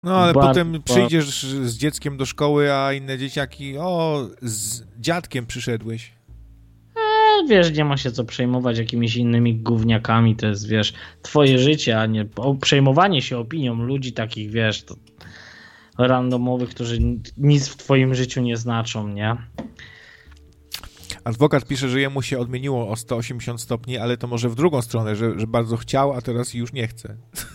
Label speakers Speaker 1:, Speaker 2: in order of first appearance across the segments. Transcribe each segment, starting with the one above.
Speaker 1: No ale potem przyjdziesz z dzieckiem do szkoły, a inne dzieciaki, z dziadkiem przyszedłeś.
Speaker 2: Wiesz, nie ma się co przejmować jakimiś innymi gówniakami, to jest, wiesz, twoje życie, a nie przejmowanie się opinią ludzi takich, wiesz, to randomowych, którzy nic w twoim życiu nie znaczą, nie?
Speaker 1: Adwokat pisze, że jemu się odmieniło o 180 stopni, ale to może w drugą stronę, że bardzo chciał, a teraz już nie chce.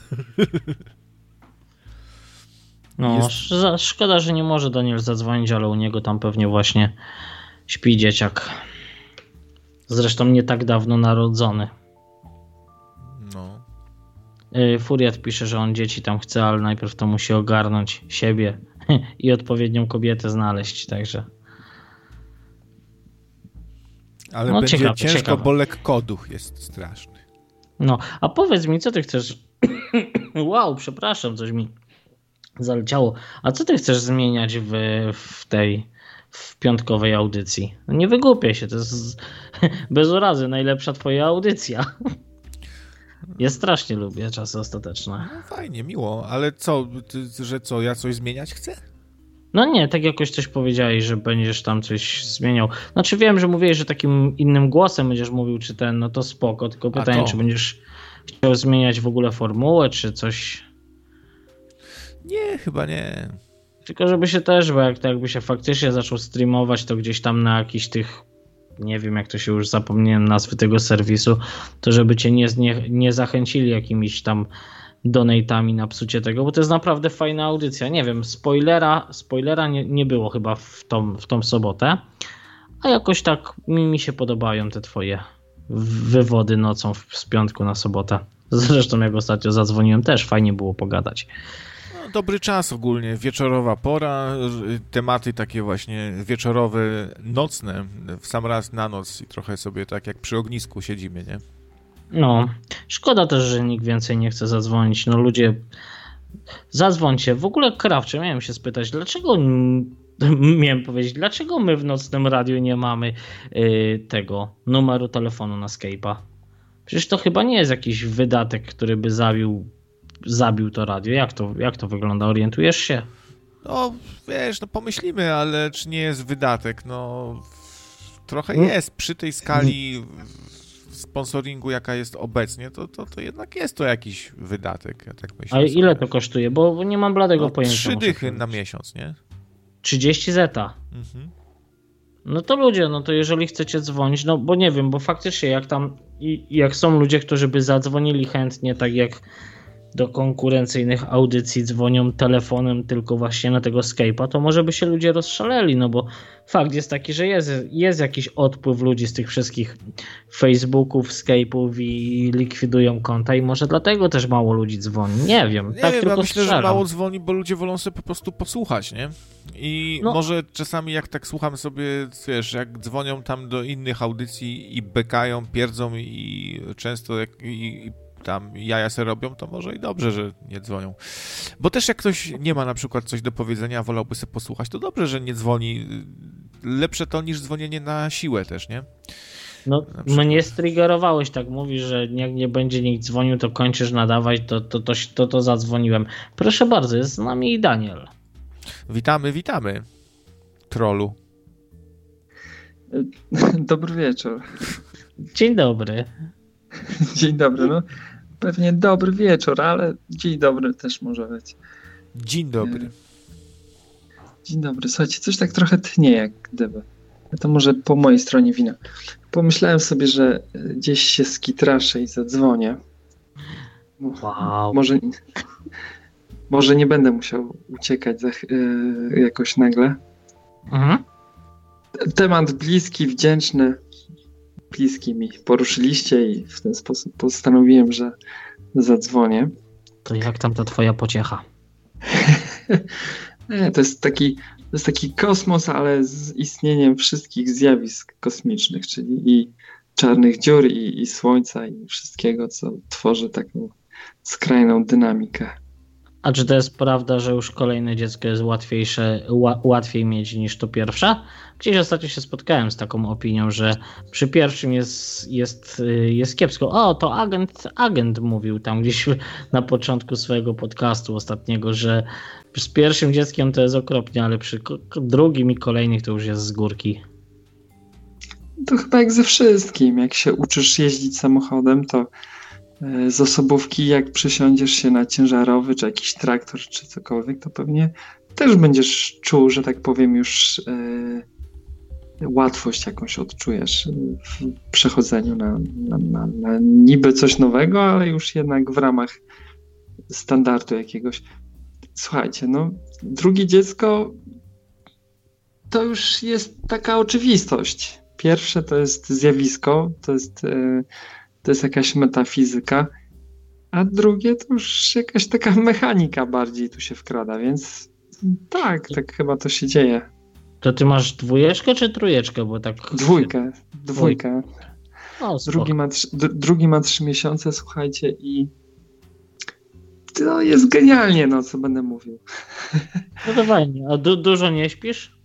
Speaker 2: No, szkoda, że nie może Daniel zadzwonić, ale u niego tam pewnie właśnie śpi dzieciak. Zresztą nie tak dawno narodzony.
Speaker 1: No.
Speaker 2: Furiat pisze, że on dzieci tam chce, ale najpierw to musi ogarnąć siebie i odpowiednią kobietę znaleźć, także...
Speaker 1: Ale no, będzie ciężko, bo lekkoduch jest straszny.
Speaker 2: No, a powiedz mi, co ty chcesz... Wow, przepraszam, coś mi zaleciało. A co ty chcesz zmieniać w piątkowej audycji? No nie wygłupiaj się, to jest bez urazy najlepsza twoja audycja. Ja strasznie lubię czasy ostateczne.
Speaker 1: No fajnie, miło, ale co, ja coś zmieniać chcę?
Speaker 2: No nie, tak jakoś coś powiedziałeś, że będziesz tam coś zmieniał. Znaczy wiem, że mówiłeś, że takim innym głosem będziesz mówił, czy no to spoko, tylko pytanie, czy będziesz chciał zmieniać w ogóle formułę, czy coś...
Speaker 1: Nie, chyba nie.
Speaker 2: Tylko żeby się też, bo jakby się faktycznie zaczął streamować, to gdzieś tam na jakichś tych, nie wiem jak to się już zapomniałem nazwy tego serwisu, to żeby cię nie zachęcili jakimiś tam donate'ami na psucie tego, bo to jest naprawdę fajna audycja. Nie wiem, spoilera nie było chyba w tą sobotę, a jakoś tak mi się podobają te twoje wywody nocą z piątku na sobotę. Zresztą jak ostatnio zadzwoniłem, też fajnie było pogadać.
Speaker 1: No, dobry czas ogólnie, wieczorowa pora, tematy takie właśnie wieczorowe, nocne, w sam raz na noc i trochę sobie tak jak przy ognisku siedzimy, nie?
Speaker 2: No, szkoda też, że nikt więcej nie chce zadzwonić. No ludzie, zadzwońcie. W ogóle Krawcze, miałem się spytać, dlaczego my w nocnym radiu nie mamy tego numeru telefonu na Skype'a? Przecież to chyba nie jest jakiś wydatek, który by zabił to radio. Jak to wygląda? Orientujesz się?
Speaker 1: No, wiesz, no pomyślimy, ale czy nie jest wydatek? No, trochę jest przy tej skali sponsoringu, jaka jest obecnie, to jednak jest to jakiś wydatek, ja tak myślę.
Speaker 2: A ile to kosztuje? Bo nie mam bladego pojęcia.
Speaker 1: 3 dychy na miesiąc, nie?
Speaker 2: 30 zeta. Mhm. No to ludzie, no to jeżeli chcecie dzwonić, no bo nie wiem, bo faktycznie jak są ludzie, którzy by zadzwonili chętnie, tak jak do konkurencyjnych audycji dzwonią telefonem tylko właśnie na tego Skype'a, to może by się ludzie rozszaleli, no bo fakt jest taki, że jest jakiś odpływ ludzi z tych wszystkich Facebooków, Skype'ów i likwidują konta i może dlatego też mało ludzi dzwoni. Nie wiem,
Speaker 1: nie
Speaker 2: tak
Speaker 1: wiem,
Speaker 2: tylko
Speaker 1: ja myślę,
Speaker 2: strzelam.
Speaker 1: że mało dzwoni, bo ludzie wolą sobie po prostu posłuchać, nie? I może czasami jak tak słucham sobie, wiesz, jak dzwonią tam do innych audycji i bekają, pierdzą i często i tam jaja se robią, to może i dobrze, że nie dzwonią. Bo też jak ktoś nie ma na przykład coś do powiedzenia, wolałby sobie posłuchać, to dobrze, że nie dzwoni. Lepsze to niż dzwonienie na siłę też, nie?
Speaker 2: No, mnie striggerowałeś, tak mówisz, że jak nie będzie nikt dzwonił, to kończysz nadawać, to zadzwoniłem. Proszę bardzo, jest z nami i Daniel.
Speaker 1: Witamy, trollu.
Speaker 3: Dobry wieczór.
Speaker 2: Dzień dobry.
Speaker 3: Dzień dobry, no pewnie dobry wieczór, ale dzień dobry też może być.
Speaker 1: Dzień dobry.
Speaker 3: Dzień dobry, słuchajcie, coś tak trochę tnie jak gdyby. To może po mojej stronie wina. Pomyślałem sobie, że gdzieś się skitraszę i zadzwonię.
Speaker 2: Wow.
Speaker 3: Może nie będę musiał uciekać jakoś nagle.
Speaker 2: Mhm.
Speaker 3: Temat bliski, wdzięczny. Bliski mi poruszyliście i w ten sposób postanowiłem, że zadzwonię.
Speaker 2: To jak tam ta twoja pociecha?
Speaker 3: Nie, to jest taki kosmos, ale z istnieniem wszystkich zjawisk kosmicznych, czyli i czarnych dziur, i Słońca, i wszystkiego, co tworzy taką skrajną dynamikę.
Speaker 2: A czy to jest prawda, że już kolejne dziecko jest łatwiej mieć niż to pierwsze? Gdzieś ostatnio się spotkałem z taką opinią, że przy pierwszym jest kiepsko. O, to agent mówił tam gdzieś na początku swojego podcastu ostatniego, że z pierwszym dzieckiem to jest okropnie, ale przy drugim i kolejnych to już jest z górki.
Speaker 3: To chyba jak ze wszystkim. Jak się uczysz jeździć samochodem, to z osobówki, jak przysiądziesz się na ciężarowy, czy jakiś traktor, czy cokolwiek, to pewnie też będziesz czuł, że tak powiem, już łatwość jakąś odczujesz w przechodzeniu na niby coś nowego, ale już jednak w ramach standardu jakiegoś. Słuchajcie, no drugie dziecko to już jest taka oczywistość. Pierwsze to jest zjawisko, to jest jakaś metafizyka, a drugie to już jakaś taka mechanika bardziej tu się wkrada, więc tak chyba to się dzieje.
Speaker 2: To ty masz 2 czy 3? Bo tak...
Speaker 3: Dwójkę.
Speaker 2: O,
Speaker 3: drugi ma 3 miesiące, słuchajcie, i to jest genialnie, no co będę mówił.
Speaker 2: No to fajnie. A dużo nie śpisz?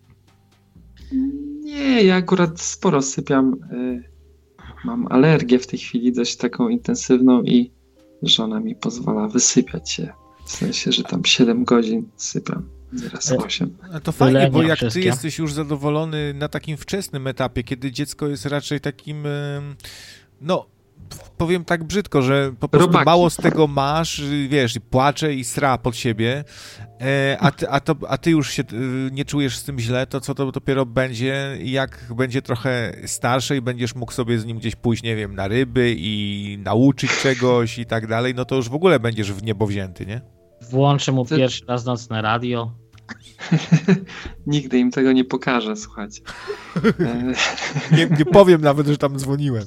Speaker 3: Nie, ja akurat sporo sypiam. Mam alergię w tej chwili dość taką intensywną i żona mi pozwala wysypiać się. W sensie, że tam 7 godzin sypiam, nieraz 8.
Speaker 1: To fajnie, bo jak ty jesteś już zadowolony na takim wczesnym etapie, kiedy dziecko jest raczej takim, no powiem tak brzydko, że po prostu mało z tego masz, wiesz, i płacze i sra pod siebie, a ty już się nie czujesz z tym źle, to co to dopiero będzie, jak będzie trochę starszy i będziesz mógł sobie z nim gdzieś pójść, nie wiem, na ryby i nauczyć czegoś i tak dalej, no to już w ogóle będziesz w niebo wzięty, nie?
Speaker 2: Włączę mu pierwszy raz nocne radio.
Speaker 3: Nigdy im tego nie pokażę, słuchajcie.
Speaker 1: Nie powiem nawet, że tam dzwoniłem.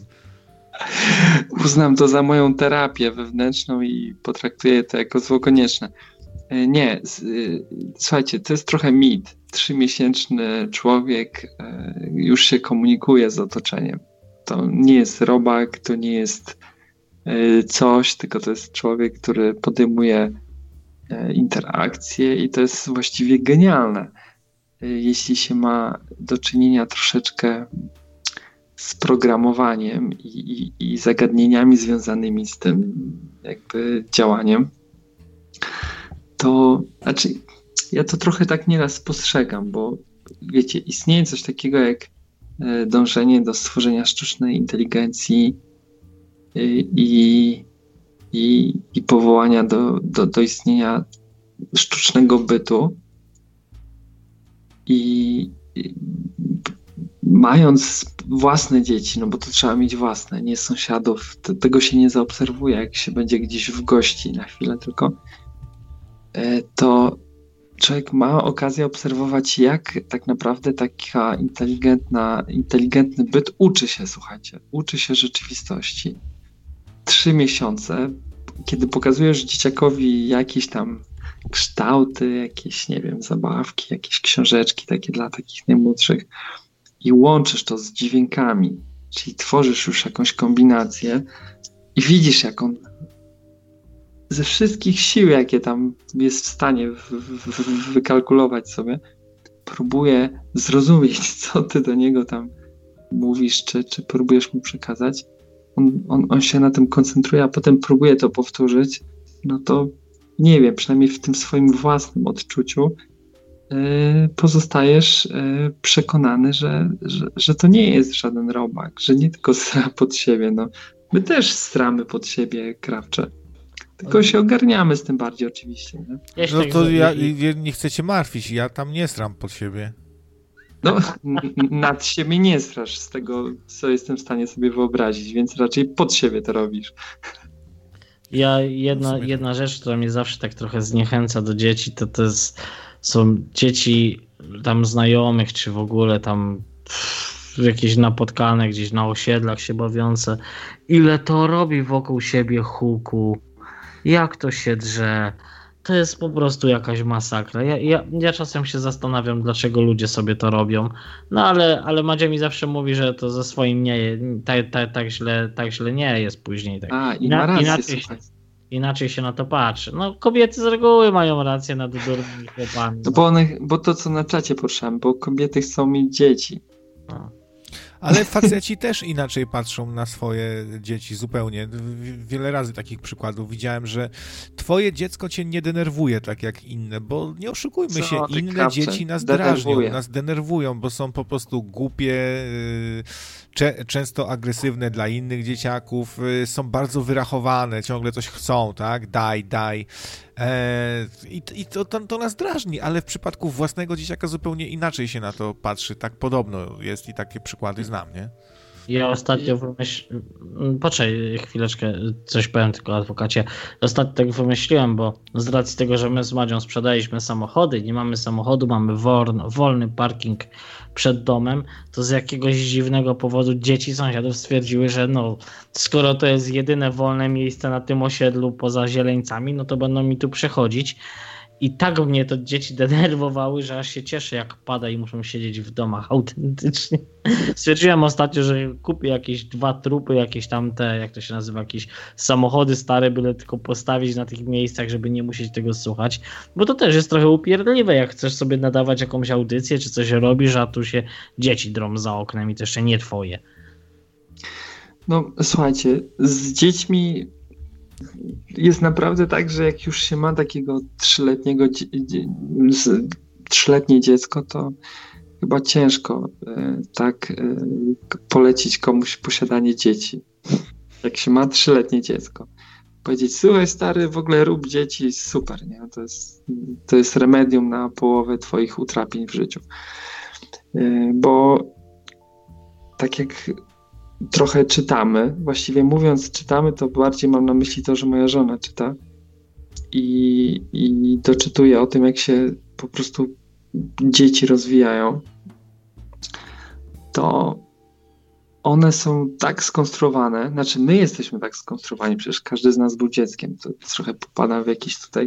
Speaker 3: Uznam to za moją terapię wewnętrzną i potraktuję to jako zło konieczne. Nie, słuchajcie, to jest trochę mit. 3-miesięczny człowiek już się komunikuje z otoczeniem. To nie jest robak, to nie jest coś, tylko to jest człowiek, który podejmuje interakcje i to jest właściwie genialne. Jeśli się ma do czynienia troszeczkę z programowaniem i zagadnieniami związanymi z tym jakby działaniem, to znaczy ja to trochę tak nieraz postrzegam, bo wiecie, istnieje coś takiego jak dążenie do stworzenia sztucznej inteligencji i powołania do istnienia sztucznego bytu i mając własne dzieci, no bo to trzeba mieć własne, nie sąsiadów, tego się nie zaobserwuje, jak się będzie gdzieś w gości na chwilę tylko, to człowiek ma okazję obserwować, jak tak naprawdę taka inteligentny byt uczy się, słuchajcie, uczy się rzeczywistości. 3 miesiące, kiedy pokazujesz dzieciakowi jakieś tam kształty, jakieś, nie wiem, zabawki, jakieś książeczki takie dla takich najmłodszych i łączysz to z dźwiękami, czyli tworzysz już jakąś kombinację i widzisz, jak on ze wszystkich sił, jakie tam jest w stanie wykalkulować sobie, próbuje zrozumieć, co ty do niego tam mówisz, czy próbujesz mu przekazać. On się na tym koncentruje, a potem próbuje to powtórzyć, no to nie wiem, przynajmniej w tym swoim własnym odczuciu pozostajesz przekonany, że to nie jest żaden robak, że nie tylko sra pod siebie. No, my też stramy pod siebie krawcze. Tylko się ogarniamy z tym bardziej oczywiście. Nie?
Speaker 1: No to ja nie chcę cię martwić, ja tam nie stram pod siebie.
Speaker 3: No, nad siebie nie strasz z tego, co jestem w stanie sobie wyobrazić, więc raczej pod siebie to robisz.
Speaker 2: Jedna rzecz, która mnie zawsze tak trochę zniechęca do dzieci, są dzieci tam znajomych, czy w ogóle tam jakieś napotkane gdzieś na osiedlach się bawiące. Ile to robi wokół siebie huku, jak to się drze. To jest po prostu jakaś masakra. Ja czasem się zastanawiam, dlaczego ludzie sobie to robią. No ale Madzia mi zawsze mówi, że to ze swoim nie tak źle nie jest później. Tak.
Speaker 3: I ma rację,
Speaker 2: inaczej się na to patrzy. No kobiety z reguły mają rację nad durnymi chłopami.
Speaker 3: No bo to co na czacie poruszałem, bo kobiety chcą mieć dzieci.
Speaker 2: No.
Speaker 1: Ale faceci też inaczej patrzą na swoje dzieci zupełnie. Wiele razy takich przykładów widziałem, że twoje dziecko cię nie denerwuje tak jak inne, bo nie oszukujmy się, inne dzieci nas drażnią, nas denerwują, bo są po prostu głupie, często agresywne dla innych dzieciaków, są bardzo wyrachowane, ciągle coś chcą, tak? Daj. I to nas drażni, ale w przypadku własnego dzieciaka zupełnie inaczej się na to patrzy. Tak podobno jest i takie przykłady znam, nie?
Speaker 2: Ja ostatnio Poczekaj chwileczkę, coś powiem tylko adwokacie. Ostatnio tak wymyśliłem, bo z racji tego, że my z Madzią sprzedaliśmy samochody, nie mamy samochodu, mamy wolny parking przed domem, to z jakiegoś dziwnego powodu dzieci sąsiadów stwierdziły, że no, skoro to jest jedyne wolne miejsce na tym osiedlu poza zieleńcami, no to będą mi tu przechodzić. I tak mnie to dzieci denerwowały, że aż się cieszę, jak pada i muszą siedzieć w domach autentycznie. Stwierdziłem ostatnio, że kupię jakieś 2 trupy, jakieś tamte, jak to się nazywa, jakieś samochody stare, byle tylko postawić na tych miejscach, żeby nie musieć tego słuchać. Bo to też jest trochę upierdliwe, jak chcesz sobie nadawać jakąś audycję, czy coś robisz, a tu się dzieci drą za oknem i to jeszcze nie twoje. No słuchajcie, z dziećmi jest naprawdę tak, że jak już się ma takiego 3-letnie dziecko, to chyba ciężko tak polecić komuś posiadanie dzieci. Jak się ma 3-letnie dziecko. Powiedzieć, słuchaj stary, w ogóle rób dzieci, super, nie? To jest remedium na połowę twoich utrapień w życiu. Bo tak jak trochę czytamy, właściwie mówiąc czytamy, to bardziej mam na myśli to, że moja żona czyta i doczytuje o tym, jak się po prostu dzieci rozwijają, to one są tak skonstruowane, znaczy my jesteśmy tak skonstruowani, przecież każdy z nas był dzieckiem, to trochę popadam w jakiś tutaj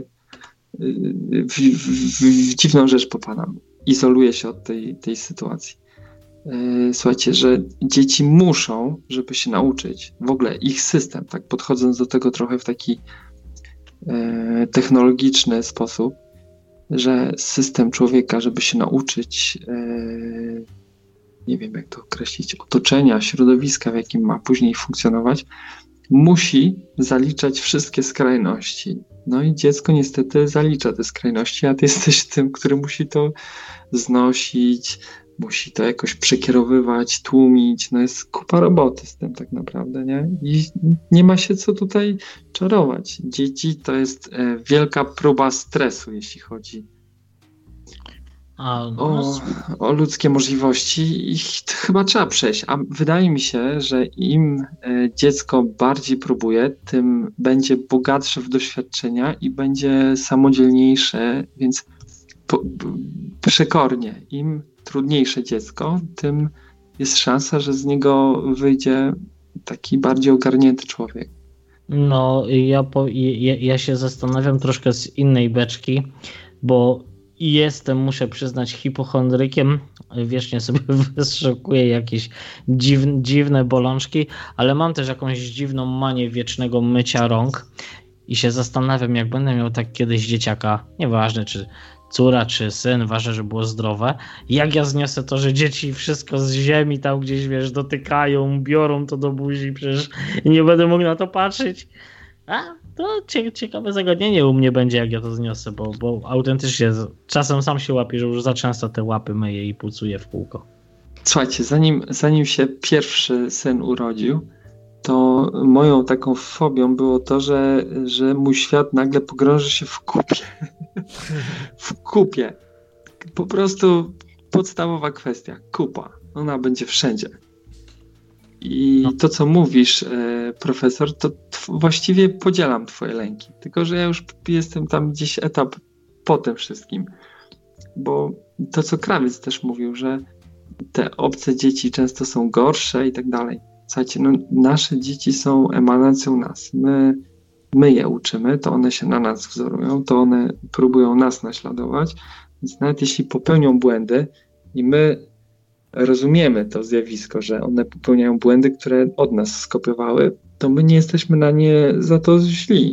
Speaker 2: w dziwną rzecz popadam, izoluję się od tej sytuacji. Słuchajcie, że dzieci muszą, żeby się nauczyć, w ogóle ich system, tak podchodząc do tego trochę w taki technologiczny sposób, że system człowieka, żeby się nauczyć, nie wiem jak to określić, otoczenia, środowiska, w jakim ma później funkcjonować, musi zaliczać wszystkie skrajności. No i dziecko niestety zalicza te skrajności, a ty jesteś tym, który musi to znosić, musi to jakoś przekierowywać, tłumić, no jest kupa roboty z tym tak naprawdę, nie? I nie ma się co tutaj czarować. Dzieci to jest wielka próba stresu, jeśli chodzi o ludzkie możliwości i chyba trzeba przejść, a wydaje mi się, że im dziecko bardziej próbuje, tym będzie bogatsze w doświadczenia i będzie samodzielniejsze, więc przekornie, im trudniejsze dziecko, tym jest szansa, że z niego wyjdzie taki bardziej ogarnięty człowiek. No, ja się zastanawiam troszkę z innej beczki, bo muszę przyznać, hipochondrykiem, wiecznie sobie wyszukuję jakieś dziwne bolączki, ale mam też jakąś dziwną manię wiecznego mycia rąk i się zastanawiam, jak będę miał tak kiedyś dzieciaka, nieważne czy córa czy syn, ważne, że było zdrowe. Jak ja zniosę to, że dzieci wszystko z ziemi tam gdzieś, wiesz, dotykają, biorą to do buzi, przecież nie będę mógł na to patrzeć. To ciekawe zagadnienie u mnie będzie, jak ja to zniosę, bo autentycznie czasem sam się łapię, że już za często te łapy myję i pucuję w kółko.
Speaker 3: Słuchajcie, zanim się pierwszy syn urodził, to moją taką fobią było to, że mój świat nagle pogrąży się w kupie. W kupie. Po prostu podstawowa kwestia. Kupa. Ona będzie wszędzie. I to, co mówisz, profesor, to właściwie podzielam twoje lęki. Tylko, że ja już jestem tam gdzieś etap po tym wszystkim. Bo to, co Krawiec też mówił, że te obce dzieci często są gorsze i tak dalej. Słuchajcie, nasze dzieci są emanacją nas. My je uczymy, to one się na nas wzorują, to one próbują nas naśladować, więc nawet jeśli popełnią błędy i my rozumiemy to zjawisko, że one popełniają błędy, które od nas skopiowały, to my nie jesteśmy na nie za to źli.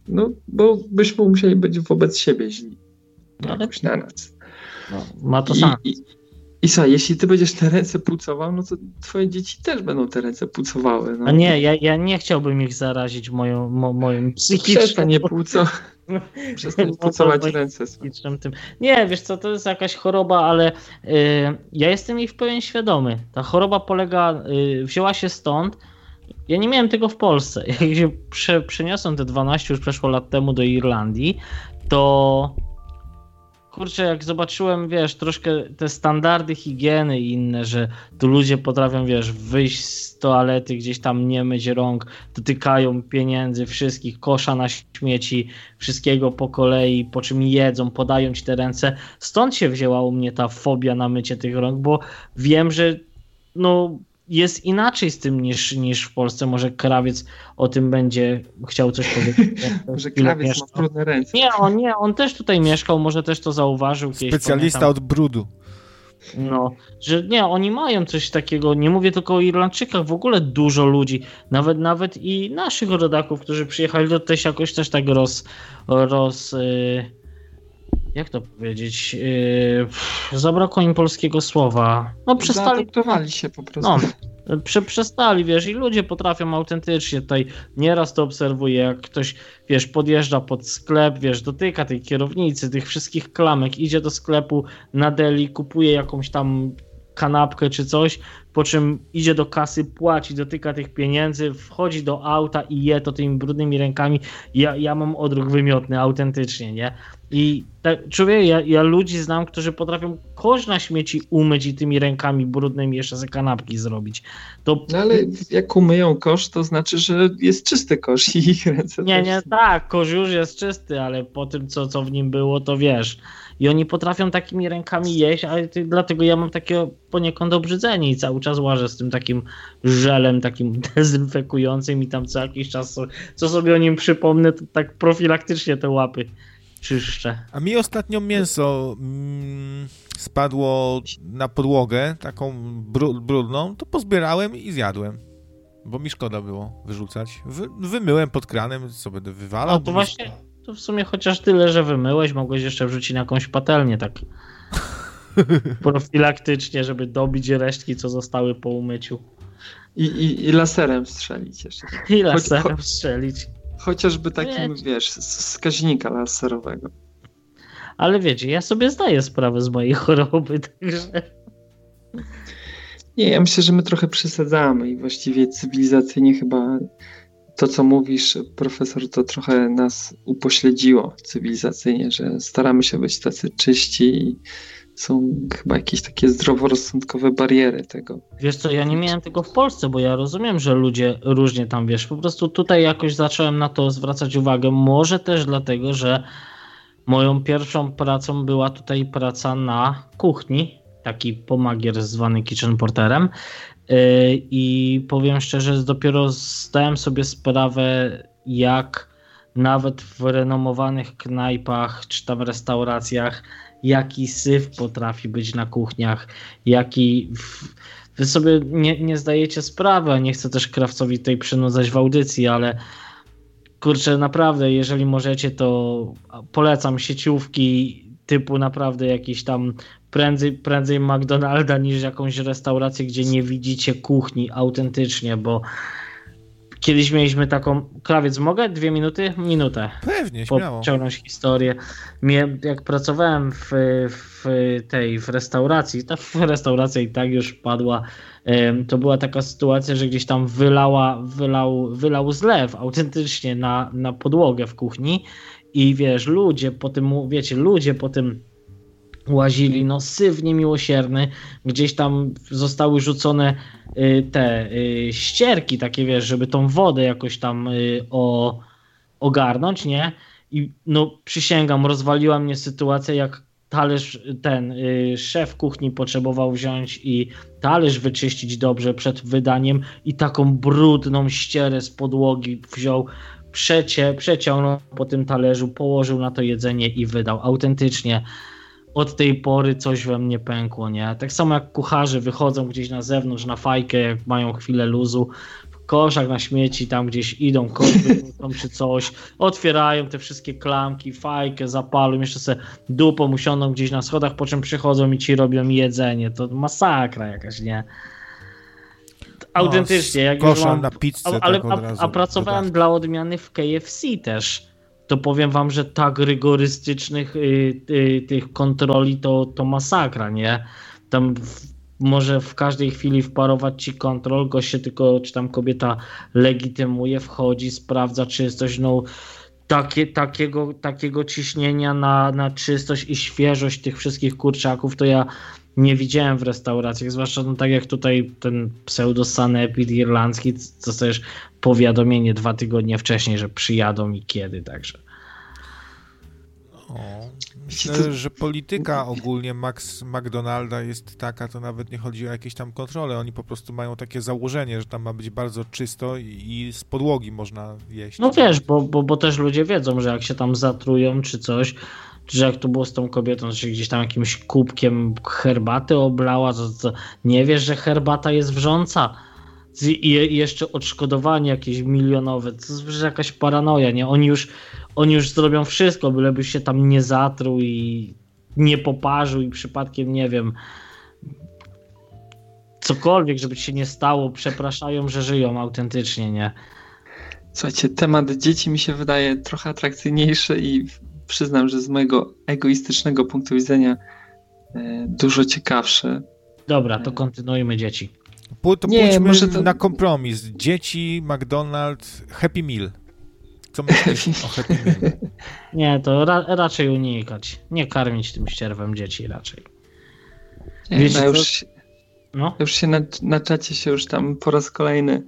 Speaker 3: No, bo byśmy musieli być wobec siebie źli. Jakoś na nas.
Speaker 2: No, ma to sens.
Speaker 3: I słuchaj, jeśli ty będziesz te ręce pucował, no to twoje dzieci też będą te ręce pucowały. No.
Speaker 2: A nie, ja nie chciałbym ich zarazić moim psychicznym...
Speaker 3: Przestań pucować ręce.
Speaker 2: Tym. Nie, wiesz co, to jest jakaś choroba, ale ja jestem jej w pełni świadomy. Ta choroba wzięła się stąd. Ja nie miałem tego w Polsce. Jak się przeniosłem te 12 już przeszło lat temu do Irlandii, to kurczę, jak zobaczyłem, wiesz, troszkę te standardy higieny i inne, że tu ludzie potrafią, wiesz, wyjść z toalety, gdzieś tam nie myć rąk, dotykają pieniędzy wszystkich, kosza na śmieci, wszystkiego po kolei, po czym jedzą, podają ci te ręce. Stąd się wzięła u mnie ta fobia na mycie tych rąk, bo wiem, że no jest inaczej z tym niż w Polsce. Może Krawiec o tym będzie chciał coś powiedzieć.
Speaker 3: Może Krawiec ma brudne ręce.
Speaker 2: Nie, on też tutaj mieszkał, może też to zauważył.
Speaker 1: Specjalista od brudu.
Speaker 2: No, że nie, oni mają coś takiego, nie mówię tylko o Irlandczykach, w ogóle dużo ludzi, nawet i naszych rodaków, którzy przyjechali do tutaj się jakoś też tak jak to powiedzieć, zabrakło im polskiego słowa. No przestali...
Speaker 3: Zaadoptowali się po prostu.
Speaker 2: No, przestali, wiesz, i ludzie potrafią autentycznie tutaj, nieraz to obserwuję, jak ktoś, wiesz, podjeżdża pod sklep, wiesz, dotyka tej kierownicy, tych wszystkich klamek, idzie do sklepu na deli, kupuje jakąś tam kanapkę czy coś, po czym idzie do kasy, płaci, dotyka tych pieniędzy, wchodzi do auta i je to tymi brudnymi rękami. Ja mam odruch wymiotny, autentycznie, nie? I tak, człowiek, ja ludzi znam, którzy potrafią kosz na śmieci umyć i tymi rękami brudnymi jeszcze ze kanapki zrobić. To...
Speaker 3: No ale jak umyją kosz, to znaczy, że jest czysty kosz i ich ręce
Speaker 2: Nie, tak, kosz już jest czysty, ale po tym, co w nim było, to wiesz. I oni potrafią takimi rękami jeść, ale dlatego ja mam takie poniekąd obrzydzenie i cały czas łażę z tym takim żelem, takim dezynfekującym i tam co jakiś czas, co sobie o nim przypomnę, to tak profilaktycznie te łapy czyszczę.
Speaker 1: A mi ostatnio mięso spadło na podłogę, taką brudną, to pozbierałem i zjadłem, bo mi szkoda było wyrzucać. Wymyłem pod kranem, co będę wywalał.
Speaker 2: No to właśnie... To w sumie chociaż tyle, że wymyłeś, mogłeś jeszcze wrzucić na jakąś patelnię, tak profilaktycznie, żeby dobić resztki, co zostały po umyciu.
Speaker 3: I laserem strzelić jeszcze.
Speaker 2: I laserem strzelić.
Speaker 3: Chociażby takim, wiesz, z wskaźnika laserowego.
Speaker 2: Ale wiecie, ja sobie zdaję sprawę z mojej choroby, także...
Speaker 3: Nie, ja myślę, że my trochę przesadzamy i właściwie cywilizacyjnie chyba... To, co mówisz, profesor, to trochę nas upośledziło cywilizacyjnie, że staramy się być tacy czyści i są chyba jakieś takie zdroworozsądkowe bariery tego.
Speaker 2: Wiesz co, ja nie miałem tego w Polsce, bo ja rozumiem, że ludzie różnie tam, wiesz, po prostu tutaj jakoś zacząłem na to zwracać uwagę, może też dlatego, że moją pierwszą pracą była tutaj praca na kuchni, taki pomagier zwany kitchen porterem. I powiem szczerze, dopiero zdałem sobie sprawę, jak nawet w renomowanych knajpach czy tam restauracjach, jaki syf potrafi być na kuchniach, wy sobie nie zdajecie sprawy, a nie chcę też krawcowi tutaj przynudzać w audycji, ale kurczę, naprawdę, jeżeli możecie, to polecam sieciówki typu naprawdę jakiś tam prędzej McDonalda niż jakąś restaurację, gdzie nie widzicie kuchni autentycznie, bo kiedyś mieliśmy taką... Krawiec, mogę? 2 minuty? Minutę.
Speaker 1: Pewnie, śmiało.
Speaker 2: Pociągnąć historię. Jak pracowałem w restauracji, ta restauracja i tak już padła, to była taka sytuacja, że gdzieś tam wylał zlew autentycznie na podłogę w kuchni i wiesz, ludzie po tym łazili, no syf niemiłosierny, gdzieś tam zostały rzucone te ścierki takie, wiesz, żeby tą wodę jakoś tam ogarnąć, nie? I no przysięgam, rozwaliła mnie sytuacja, jak talerz, szef kuchni potrzebował wziąć i talerz wyczyścić dobrze przed wydaniem i taką brudną ścierę z podłogi wziął, przeciągnął po tym talerzu, położył na to jedzenie i wydał. Autentycznie od tej pory coś we mnie pękło, nie? Tak samo jak kucharze wychodzą gdzieś na zewnątrz, na fajkę, jak mają chwilę luzu, koszak na śmieci, tam gdzieś idą, koszby czy coś, otwierają te wszystkie klamki, fajkę, zapalą, jeszcze sobie dupą usiądą gdzieś na schodach, po czym przychodzą i ci robią jedzenie. To masakra jakaś, nie? Autentycznie. Jak już mam,
Speaker 1: na pizzę,
Speaker 2: ale,
Speaker 1: tak od razu
Speaker 2: a pracowałem
Speaker 1: dodatki.
Speaker 2: dla odmiany w KFC też. To powiem wam, że tak rygorystycznych tych kontroli to masakra, nie? Tam może w każdej chwili wparować ci kontrol, gość się tylko, czy tam kobieta legitymuje, wchodzi, sprawdza czystość, no takiego ciśnienia na czystość i świeżość tych wszystkich kurczaków to ja nie widziałem w restauracjach, zwłaszcza no, tak jak tutaj ten pseudo-sanepid irlandzki, dostajesz powiadomienie 2 tygodnie wcześniej, że przyjadą i kiedy, także.
Speaker 1: Myślę, że polityka ogólnie McDonalda jest taka, to nawet nie chodzi o jakieś tam kontrole, oni po prostu mają takie założenie, że tam ma być bardzo czysto i z podłogi można jeść.
Speaker 2: No wiesz, bo też ludzie wiedzą, że jak się tam zatrują czy coś, że jak to było z tą kobietą, że się gdzieś tam jakimś kubkiem herbaty oblała, to nie wiesz, że herbata jest wrząca i jeszcze odszkodowanie jakieś milionowe, to jest jakaś paranoja, nie? Oni już zrobią wszystko, byleby się tam nie zatruł i nie poparzył i przypadkiem, nie wiem, cokolwiek, żeby się nie stało, przepraszają, że żyją autentycznie, nie?
Speaker 3: Słuchajcie, temat dzieci mi się wydaje trochę atrakcyjniejszy i przyznam, że z mojego egoistycznego punktu widzenia dużo ciekawszy.
Speaker 2: Dobra, to kontynuujmy dzieci.
Speaker 1: Pójdźmy może na kompromis. Dzieci, McDonald's, Happy Meal. Co myślisz o Happy Meal?
Speaker 2: Nie, to raczej unikać. Nie karmić tym ścierwem dzieci raczej.
Speaker 3: Wiecie, już się na czacie się już tam po raz kolejny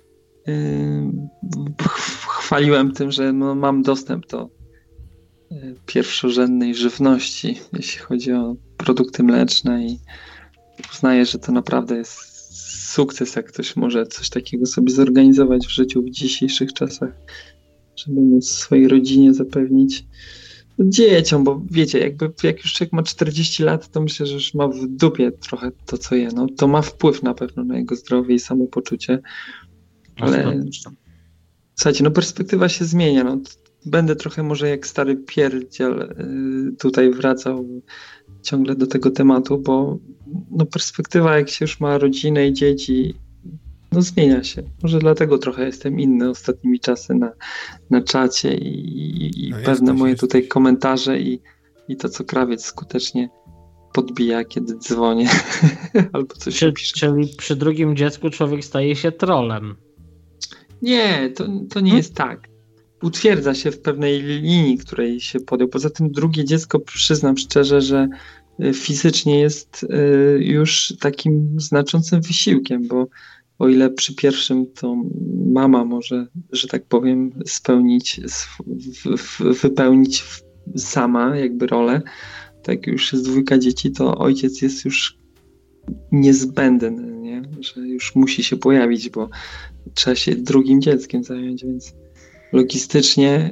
Speaker 3: chwaliłem tym, że no, mam dostęp do pierwszorzędnej żywności, jeśli chodzi o produkty mleczne i uznaję, że to naprawdę jest sukces, jak ktoś może coś takiego sobie zorganizować w życiu w dzisiejszych czasach, żeby móc swojej rodzinie zapewnić dzieciom, bo wiecie, jak już człowiek ma 40 lat, to myślę, że już ma w dupie trochę to, co je. No, to ma wpływ na pewno na jego zdrowie i samopoczucie, ale słuchajcie, no perspektywa się zmienia. No, będę trochę może jak stary pierdziel tutaj wracał ciągle do tego tematu, bo no perspektywa, jak się już ma rodzinę i dzieci, no zmienia się. Może dlatego trochę jestem inny ostatnimi czasy na czacie i no pewne moje tutaj komentarze i to, co krawiec skutecznie podbija, kiedy dzwonię albo coś pisze.
Speaker 2: Czyli przy drugim dziecku człowiek staje się trolem.
Speaker 3: Nie, to nie jest tak. Utwierdza się w pewnej linii, której się podjął. Poza tym drugie dziecko, przyznam szczerze, że fizycznie jest już takim znaczącym wysiłkiem, bo o ile przy pierwszym to mama może, że tak powiem, wypełnić sama jakby rolę, tak już jest 2 dzieci, to ojciec jest już niezbędny, nie? Że już musi się pojawić, bo trzeba się drugim dzieckiem zająć, więc logistycznie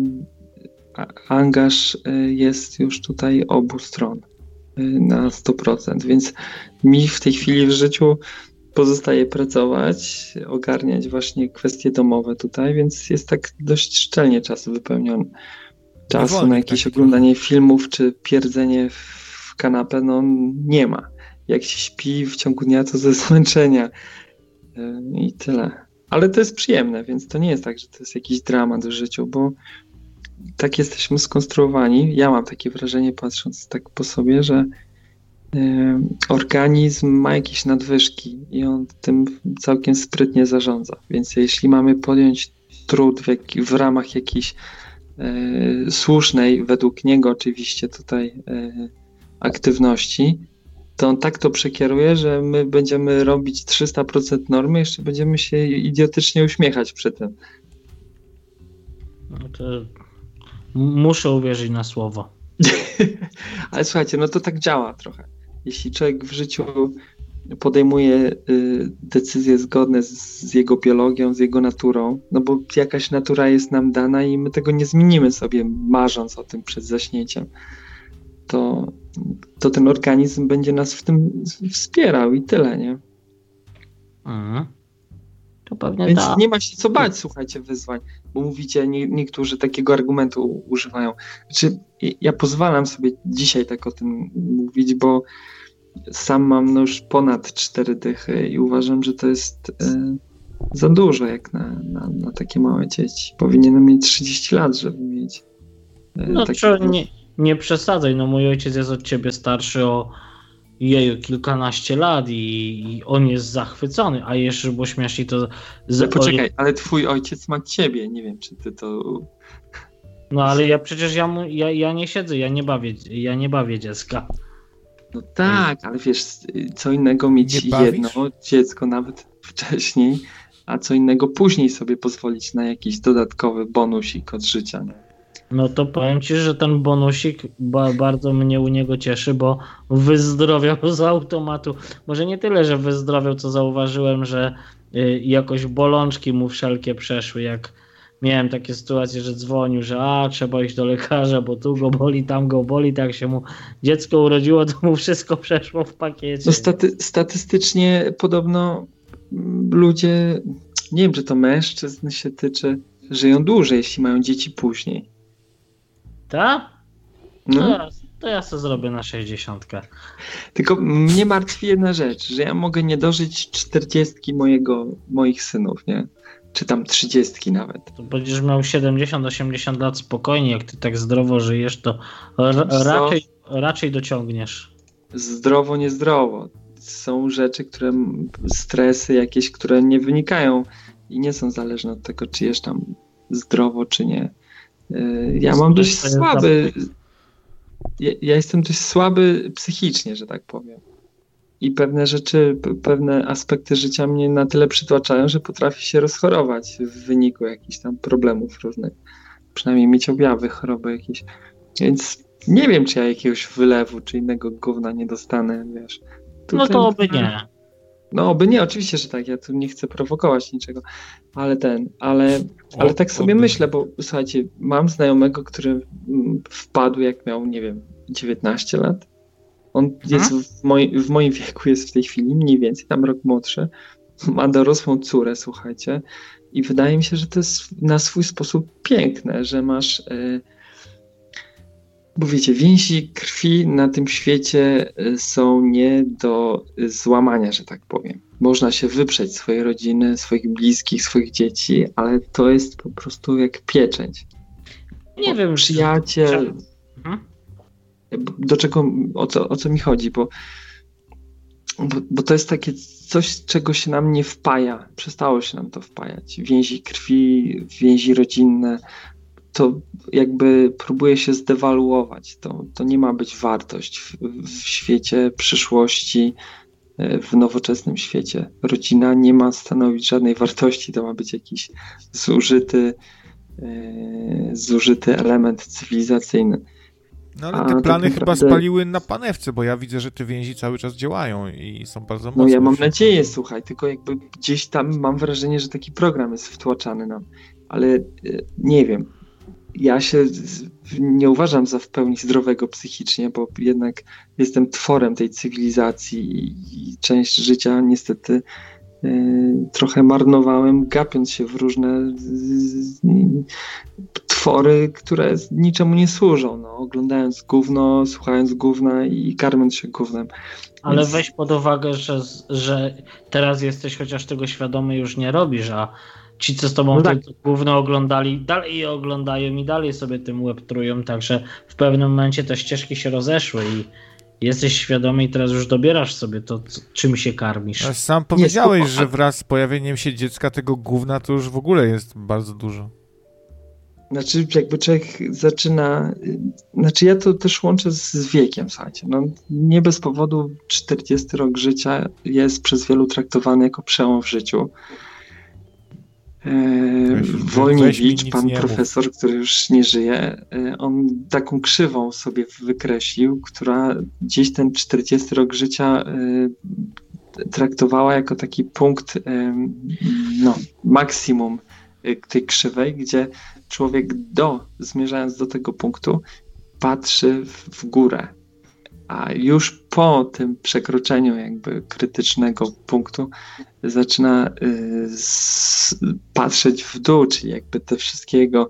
Speaker 3: angaż jest już tutaj obu stron na 100%, więc mi w tej chwili w życiu pozostaje pracować, ogarniać właśnie kwestie domowe tutaj, więc jest tak dość szczelnie czas wypełniony. Czasu na jakieś oglądanie filmów czy pierdzenie w kanapę, no nie ma. Jak się śpi w ciągu dnia, to ze zmęczenia i tyle. Ale to jest przyjemne, więc to nie jest tak, że to jest jakiś dramat w życiu, bo tak jesteśmy skonstruowani. Ja mam takie wrażenie, patrząc tak po sobie, że organizm ma jakieś nadwyżki i on tym całkiem sprytnie zarządza. Więc jeśli mamy podjąć trud w ramach jakiejś słusznej, według niego oczywiście tutaj aktywności, to on tak to przekieruje, że my będziemy robić 300% normy, jeszcze będziemy się idiotycznie uśmiechać przy tym.
Speaker 2: No to muszę uwierzyć na słowo.
Speaker 3: Ale słuchajcie, no to tak działa trochę. Jeśli człowiek w życiu podejmuje decyzje zgodne z jego biologią, z jego naturą, no bo jakaś natura jest nam dana i my tego nie zmienimy sobie, marząc o tym przed zaśnięciem, to ten organizm będzie nas w tym wspierał i tyle, nie?
Speaker 2: To pewnie
Speaker 3: Więc
Speaker 2: tak.
Speaker 3: nie ma się co bać, słuchajcie, wyzwań, bo mówicie, niektórzy takiego argumentu używają. Znaczy, ja pozwalam sobie dzisiaj tak o tym mówić, bo sam mam już ponad 4 dychy i uważam, że to jest za dużo jak na takie małe dzieci. Powinienem mieć 30 lat, żeby mieć
Speaker 2: nie przesadzaj, no mój ojciec jest od ciebie starszy o kilkanaście lat i on jest zachwycony, a jeszcze, bo śmiesznie to...
Speaker 3: No poczekaj, ale twój ojciec ma ciebie, nie wiem, czy ty to...
Speaker 2: No ale ja nie siedzę, ja nie bawię dziecka.
Speaker 3: No tak, ale wiesz, co innego mieć jedno dziecko nawet wcześniej, a co innego później sobie pozwolić na jakiś dodatkowy bonusik od życia. Nie?
Speaker 2: No to powiem ci, że ten bonusik bardzo mnie u niego cieszy, bo wyzdrowiał z automatu. Może nie tyle, że wyzdrowiał, co zauważyłem, że jakoś bolączki mu wszelkie przeszły, jak miałem takie sytuacje, że dzwonił, że trzeba iść do lekarza, bo tu go boli, tam go boli, tak się mu dziecko urodziło, to mu wszystko przeszło w pakiecie.
Speaker 3: No statystycznie podobno ludzie, nie wiem, czy to mężczyzn się tyczy, żyją dłużej, jeśli mają dzieci później.
Speaker 2: Tak?
Speaker 3: No.
Speaker 2: To ja sobie zrobię na 60.
Speaker 3: Tylko mnie martwi jedna rzecz, że ja mogę nie dożyć 40 moich synów, nie? Czy tam 30 nawet.
Speaker 2: To będziesz miał 70-80 lat spokojnie, jak ty tak zdrowo żyjesz, to raczej dociągniesz.
Speaker 3: Zdrowo, niezdrowo. Są rzeczy, stresy jakieś, które nie wynikają i nie są zależne od tego, czy jesz tam zdrowo, czy nie. Ja mam dość słaby... Ja jestem dość słaby psychicznie, że tak powiem. I pewne rzeczy, pewne aspekty życia mnie na tyle przytłaczają, że potrafię się rozchorować w wyniku jakichś tam problemów różnych. Przynajmniej mieć objawy choroby jakieś. Więc nie wiem, czy ja jakiegoś wylewu, czy innego gówna nie dostanę, wiesz.
Speaker 2: Tutaj, no to oby nie.
Speaker 3: No oby nie, oczywiście, że tak. Ja tu nie chcę prowokować niczego. Ale tak sobie myślę, bo słuchajcie, mam znajomego, który wpadł jak miał, nie wiem, 19 lat. On jest w moim wieku, jest w tej chwili mniej więcej, tam rok młodszy. Ma dorosłą córę, słuchajcie. I wydaje mi się, że to jest na swój sposób piękne, że masz... Bo wiecie, więzi krwi na tym świecie są nie do złamania, że tak powiem. Można się wyprzeć swojej rodziny, swoich bliskich, swoich dzieci, ale to jest po prostu jak pieczęć.
Speaker 2: Nie wiem,
Speaker 3: przyjaciel. Do czego, o co mi chodzi? Bo to jest takie coś, czego się nam nie wpaja. Przestało się nam to wpajać. Więzi krwi, więzi rodzinne. To jakby próbuje się zdewaluować. To nie ma być wartość w świecie przyszłości, w nowoczesnym świecie. Rodzina nie ma stanowić żadnej wartości, to ma być jakiś zużyty element cywilizacyjny.
Speaker 1: No ale te plany chyba spaliły na panewce, bo ja widzę, że te więzi cały czas działają i są bardzo mocne.
Speaker 3: No ja mam nadzieję, słuchaj, tylko jakby gdzieś tam mam wrażenie, że taki program jest wtłaczany nam, ale nie wiem. Ja się nie uważam za w pełni zdrowego psychicznie, bo jednak jestem tworem tej cywilizacji i część życia niestety trochę marnowałem, gapiąc się w różne twory, które niczemu nie służą. No, oglądając gówno, słuchając gówna i karmiąc się gównem.
Speaker 2: Ale weź pod uwagę, że teraz jesteś chociaż tego świadomy, już nie robisz, a ci, co z tobą gówno oglądali, dalej je oglądają i dalej sobie tym łeb trują, także w pewnym momencie te ścieżki się rozeszły i jesteś świadomy i teraz już dobierasz sobie to, czym się karmisz.
Speaker 1: A sam powiedziałeś, że wraz z pojawieniem się dziecka tego gówna to już w ogóle jest bardzo dużo.
Speaker 3: Znaczy jakby człowiek zaczyna... Znaczy ja to też łączę z wiekiem, słuchajcie. No, nie bez powodu 40 rok życia jest przez wielu traktowany jako przełom w życiu. Wolniewicz, pan profesor, który już nie żyje, on taką krzywą sobie wykreślił, która gdzieś ten 40 rok życia traktowała jako taki punkt maksimum tej krzywej, gdzie człowiek zmierzając do tego punktu patrzy w górę a już po tym przekroczeniu jakby krytycznego punktu zaczyna patrzeć w dół, czyli jakby te wszystkiego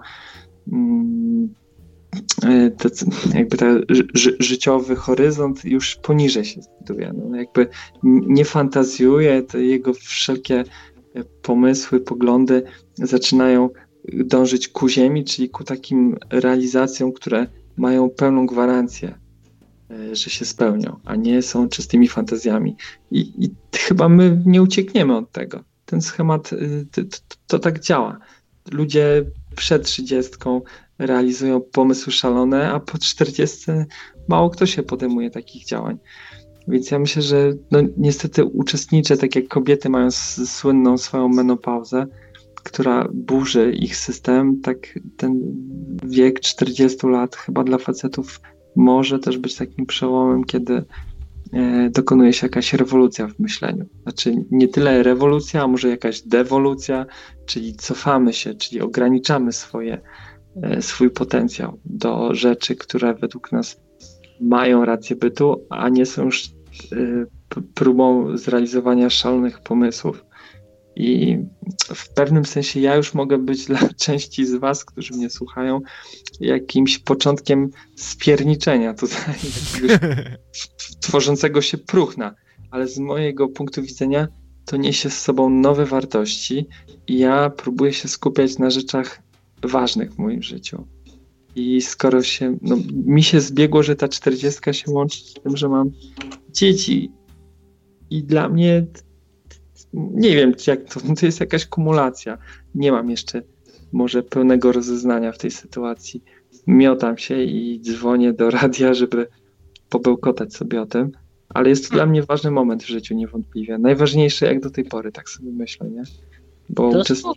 Speaker 3: jakby ten życiowy horyzont już poniżej się znajduje. No, jakby nie fantazjuje, to jego wszelkie pomysły, poglądy zaczynają dążyć ku ziemi, czyli ku takim realizacjom, które mają pełną gwarancję, że się spełnią, a nie są czystymi fantazjami. I chyba my nie uciekniemy od tego. Ten schemat to tak działa. Ludzie przed 30 realizują pomysły szalone, a po 40 mało kto się podejmuje takich działań. Więc ja myślę, że no, niestety uczestniczę, tak jak kobiety mają słynną swoją menopauzę, która burzy ich system, tak ten wiek 40 lat chyba dla facetów może też być takim przełomem, kiedy dokonuje się jakaś rewolucja w myśleniu. Znaczy nie tyle rewolucja, a może jakaś dewolucja, czyli cofamy się, czyli ograniczamy swój potencjał do rzeczy, które według nas mają rację bytu, a nie są już próbą zrealizowania szalonych pomysłów. I w pewnym sensie ja już mogę być dla części z was, którzy mnie słuchają, jakimś początkiem spierniczenia tutaj, tworzącego się próchna, ale z mojego punktu widzenia to niesie z sobą nowe wartości i ja próbuję się skupiać na rzeczach ważnych w moim życiu. I skoro mi się zbiegło, że ta 40 się łączy z tym, że mam dzieci i dla mnie nie wiem, jak to jest jakaś kumulacja. Nie mam jeszcze może pełnego rozeznania w tej sytuacji. Miotam się i dzwonię do radia, żeby pobełkotać sobie o tym, ale jest to dla mnie ważny moment w życiu niewątpliwie. Najważniejszy jak do tej pory, tak sobie myślę, nie? Bo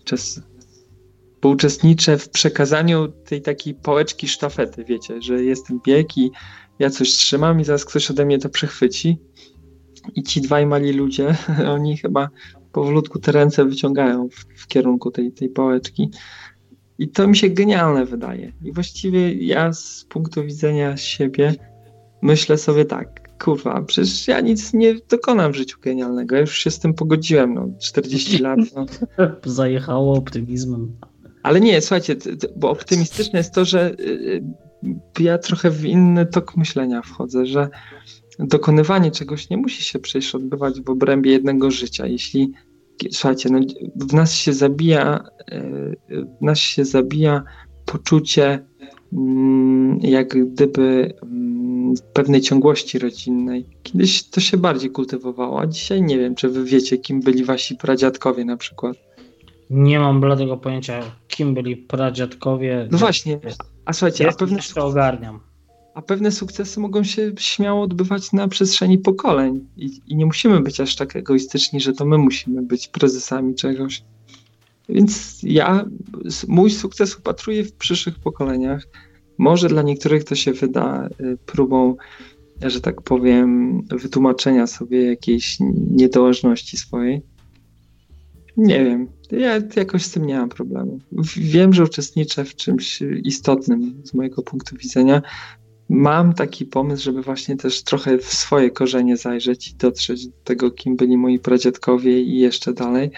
Speaker 3: uczestniczę w przekazaniu tej takiej pałeczki sztafety, wiecie, że jest ten bieg i ja coś trzymam i zaraz ktoś ode mnie to przechwyci. I ci dwaj mali ludzie, oni chyba powolutku te ręce wyciągają w kierunku tej pałeczki. I to mi się genialne wydaje. I właściwie ja z punktu widzenia siebie myślę sobie tak, kurwa, przecież ja nic nie dokonam w życiu genialnego. Ja już się z tym pogodziłem, 40 lat.
Speaker 2: Zajechało optymizmem.
Speaker 3: Ale nie, słuchajcie, bo optymistyczne jest to, że ja trochę w inny tok myślenia wchodzę, że dokonywanie czegoś nie musi się przecież odbywać w obrębie jednego życia. Jeśli, słuchajcie, w nas się zabija poczucie jak gdyby pewnej ciągłości rodzinnej. Kiedyś to się bardziej kultywowało, a dzisiaj nie wiem, czy wy wiecie, kim byli wasi pradziadkowie na przykład.
Speaker 2: Nie mam bladego pojęcia, kim byli pradziadkowie.
Speaker 3: No właśnie, a słuchajcie,
Speaker 2: ogarniam.
Speaker 3: A pewne sukcesy mogą się śmiało odbywać na przestrzeni pokoleń i nie musimy być aż tak egoistyczni, że to my musimy być prezesami czegoś. Więc mój sukces upatruję w przyszłych pokoleniach. Może dla niektórych to się wyda próbą, że tak powiem, wytłumaczenia sobie jakiejś niedołężności swojej. Nie wiem, ja jakoś z tym nie mam problemu. Wiem, że uczestniczę w czymś istotnym z mojego punktu widzenia. Mam taki pomysł, żeby właśnie też trochę w swoje korzenie zajrzeć i dotrzeć do tego, kim byli moi pradziadkowie i jeszcze dalej.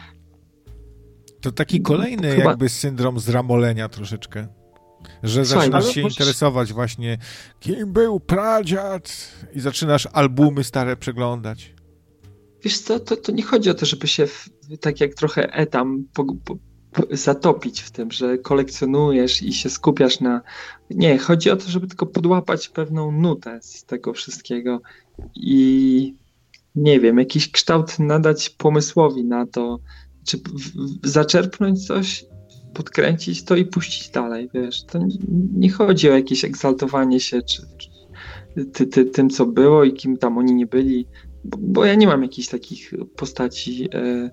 Speaker 1: To taki kolejny jakby syndrom zramolenia troszeczkę. Że zaczynasz się interesować właśnie, kim był pradziad i zaczynasz albumy stare przeglądać.
Speaker 3: Wiesz co, to nie chodzi o to, żeby się tak jak trochę etam zatopić w tym, że kolekcjonujesz i się skupiasz na... Nie, chodzi o to, żeby tylko podłapać pewną nutę z tego wszystkiego i nie wiem, jakiś kształt nadać pomysłowi na to, czy zaczerpnąć coś, podkręcić to i puścić dalej, wiesz. To nie chodzi o jakieś egzaltowanie się czy tym, co było i kim tam oni nie byli, bo ja nie mam jakichś takich postaci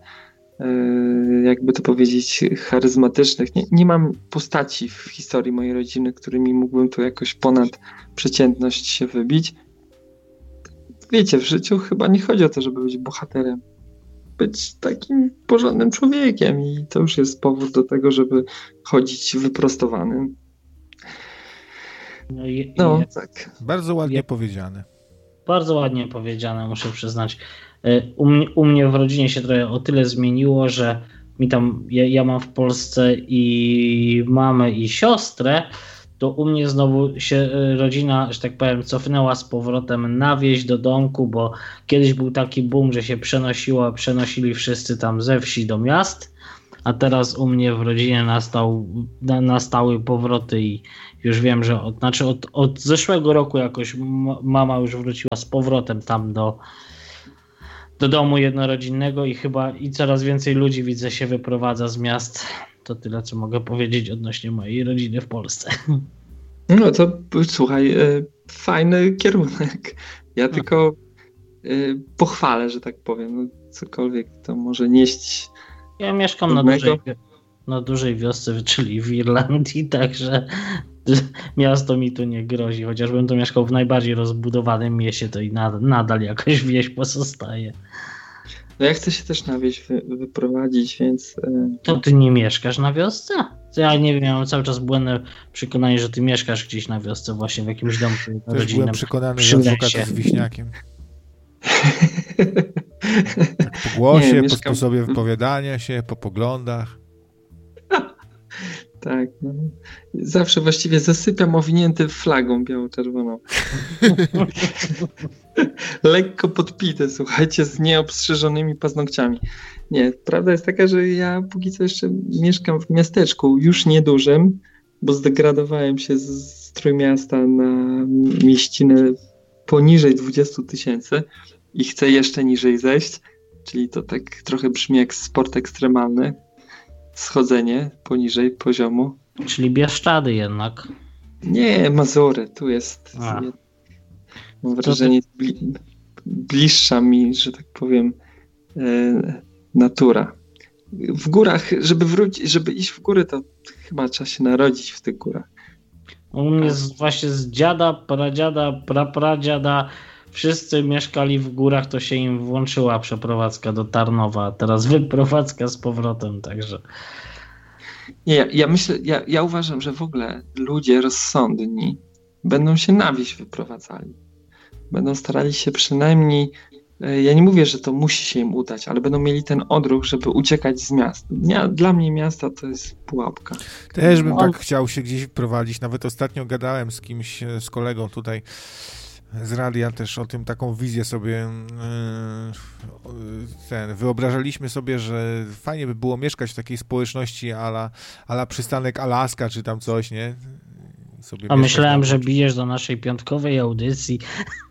Speaker 3: jakby to powiedzieć, charyzmatycznych. Nie mam postaci w historii mojej rodziny, którymi mógłbym tu jakoś ponad przeciętność się wybić. Wiecie, w życiu chyba nie chodzi o to, żeby być bohaterem. Być takim porządnym człowiekiem i to już jest powód do tego, żeby chodzić wyprostowanym.
Speaker 1: Tak. Bardzo ładnie powiedziane.
Speaker 2: bardzo ładnie powiedziane, muszę przyznać. U mnie w rodzinie się trochę o tyle zmieniło, że ja mam w Polsce i mamę i siostrę, to u mnie znowu się rodzina, że tak powiem, cofnęła z powrotem na wieś do domku, bo kiedyś był taki boom, że się przenosili wszyscy tam ze wsi do miast, a teraz u mnie w rodzinie nastały powroty i już wiem, że od zeszłego roku jakoś mama już wróciła z powrotem tam do domu jednorodzinnego i coraz więcej ludzi, widzę, się wyprowadza z miast. To tyle, co mogę powiedzieć odnośnie mojej rodziny w Polsce.
Speaker 3: No to słuchaj, fajny kierunek. Ja tylko pochwalę, że tak powiem. No, cokolwiek to może nieść.
Speaker 2: Ja mieszkam na dużej wiosce, czyli w Irlandii, także miasto mi tu nie grozi. Chociażbym tu mieszkał w najbardziej rozbudowanym mieście, to i nadal jakaś wieś pozostaje.
Speaker 3: No ja chcę się też na wieś wyprowadzić, więc...
Speaker 2: To ty nie mieszkasz na wiosce? Ja nie wiem, ja mam cały czas błędne przekonanie, że ty mieszkasz gdzieś na wiosce, właśnie w jakimś domku rodzinnym.
Speaker 1: Też byłem przekonany, że adwokat z Wiśniakiem. Tak po głosie, po sposobie wypowiadania się, po poglądach.
Speaker 3: Tak, no. Zawsze właściwie zasypiam owinięty flagą biało-czerwoną. Lekko podpite, słuchajcie, z nieobstrzyżonymi paznokciami. Nie, prawda jest taka, że ja póki co jeszcze mieszkam w miasteczku, już niedużym, bo zdegradowałem się z Trójmiasta na mieścinę poniżej 20 000 i chcę jeszcze niżej zejść, czyli to tak trochę brzmi jak sport ekstremalny. Schodzenie poniżej poziomu.
Speaker 2: Czyli Bieszczady jednak.
Speaker 3: Nie, Mazury. Tu jest, mam wrażenie, bliższa mi, że tak powiem, natura. W górach, żeby iść w góry, to chyba trzeba się narodzić w tych górach.
Speaker 2: U mnie właśnie z dziada, pradziada, prapradziada wszyscy mieszkali w górach, to się im włączyła przeprowadzka do Tarnowa, a teraz wyprowadzka z powrotem, także...
Speaker 3: Nie, ja uważam, że w ogóle ludzie rozsądni będą się na wieś wyprowadzali. Będą starali się przynajmniej, ja nie mówię, że to musi się im udać, ale będą mieli ten odruch, żeby uciekać z miast. Dla mnie miasta to jest pułapka.
Speaker 1: Też bym tak chciał się gdzieś wyprowadzić. Nawet ostatnio gadałem z kimś, z kolegą tutaj z radia też o tym, taką wizję sobie wyobrażaliśmy sobie, że fajnie by było mieszkać w takiej społeczności ala przystanek Alaska, czy tam coś, nie?
Speaker 2: A myślałem, że bijesz do naszej piątkowej audycji.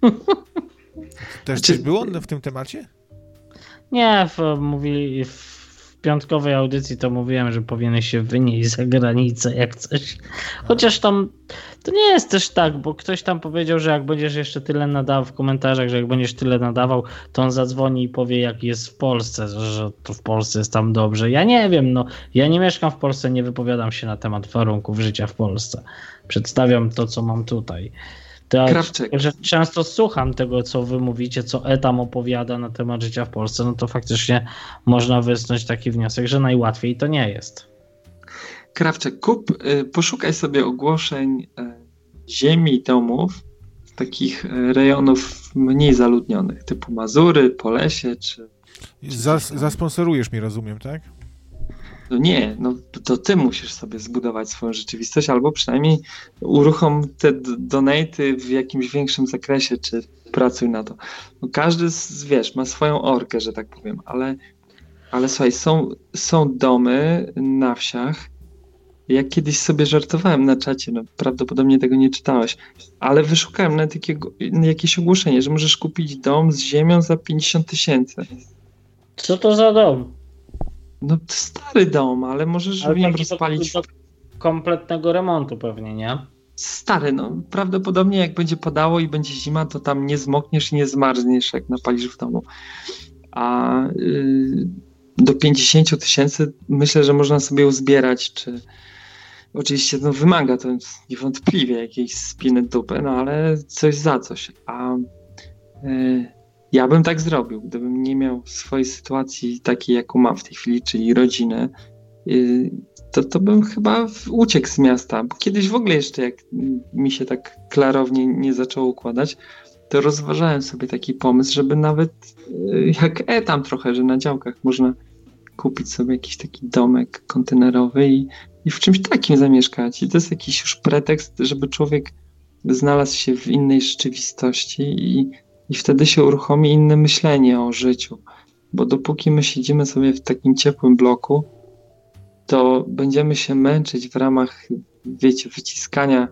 Speaker 1: Też coś było w tym temacie?
Speaker 2: Nie, mówili w piątkowej audycji to mówiłem, że powinieneś się wynieść za granicę jak coś. Chociaż tam to nie jest też tak, bo ktoś tam powiedział, że jak będziesz jeszcze tyle nadawał w komentarzach, że jak będziesz tyle nadawał, to on zadzwoni i powie, jak jest w Polsce, że to w Polsce jest tam dobrze. Ja nie wiem, no ja nie mieszkam w Polsce, nie wypowiadam się na temat warunków życia w Polsce. Przedstawiam to, co mam tutaj. Że często słucham tego, co wy mówicie, co Etam opowiada na temat życia w Polsce, no to faktycznie można wysnuć taki wniosek, że najłatwiej to nie jest.
Speaker 3: Krawczek, poszukaj sobie ogłoszeń ziemi i domów z takich rejonów mniej zaludnionych, typu Mazury, Polesie, czy...
Speaker 1: Zasponsorujesz mi, rozumiem, tak?
Speaker 3: No nie, no to ty musisz sobie zbudować swoją rzeczywistość, albo przynajmniej uruchom te donaty w jakimś większym zakresie, czy pracuj na to. No każdy, wiesz, ma swoją orkę, że tak powiem, ale słuchaj, są domy na wsiach. Ja kiedyś sobie żartowałem na czacie, no prawdopodobnie tego nie czytałeś, ale wyszukałem nawet jakieś ogłoszenie, że możesz kupić dom z ziemią za 50 000.
Speaker 2: Co to za dom?
Speaker 3: No stary dom, ale możesz w nim rozpalić...
Speaker 2: Do kompletnego remontu pewnie, nie?
Speaker 3: Stary, no prawdopodobnie jak będzie padało i będzie zima, to tam nie zmokniesz i nie zmarzniesz, jak napalisz w domu. A do 50 000 myślę, że można sobie uzbierać, czy... Oczywiście no, wymaga to niewątpliwie jakiejś spiny dupy, no ale coś za coś. A ja bym tak zrobił, gdybym nie miał swojej sytuacji takiej, jaką mam w tej chwili, czyli rodziny, to bym chyba uciekł z miasta. Bo kiedyś w ogóle jeszcze, jak mi się tak klarownie nie zaczęło układać, to rozważałem sobie taki pomysł, żeby nawet jak tam trochę, że na działkach można kupić sobie jakiś taki domek kontenerowy i w czymś takim zamieszkać. I to jest jakiś już pretekst, żeby człowiek znalazł się w innej rzeczywistości i wtedy się uruchomi inne myślenie o życiu. Bo dopóki my siedzimy sobie w takim ciepłym bloku, to będziemy się męczyć w ramach, wiecie, wyciskania